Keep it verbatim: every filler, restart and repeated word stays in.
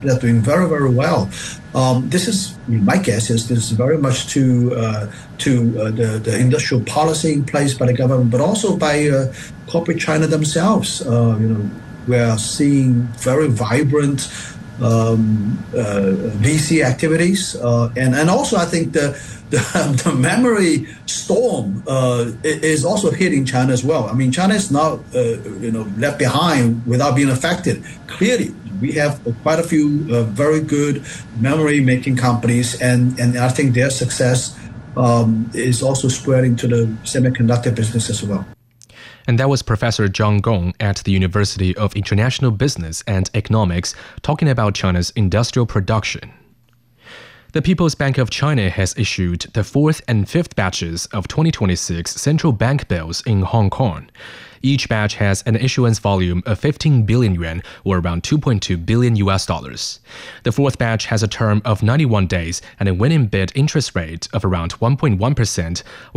They're doing very, very well. Um, this is my guess is this is very much to uh, to uh, the the industrial policy in place by the government, but also by uh, corporate China themselves. Uh, you know, we are seeing very vibrant um, uh, V C activities, uh, and and also I think the the, the memory storm uh, is also hitting China as well. I mean, China is not uh, you know left behind without being affected. Clearly, we have quite a few uh, very good memory-making companies, and, and I think their success um, is also spreading to the semiconductor business as well. And that was Professor Zhang Gong at the University of International Business and Economics talking about China's industrial production. The People's Bank of China has issued the fourth and fifth batches of twenty twenty-six central bank bills in Hong Kong. Each batch has an issuance volume of fifteen billion yuan, or around two point two billion U S dollars. The fourth batch has a term of ninety-one days and a winning bid interest rate of around one point one percent,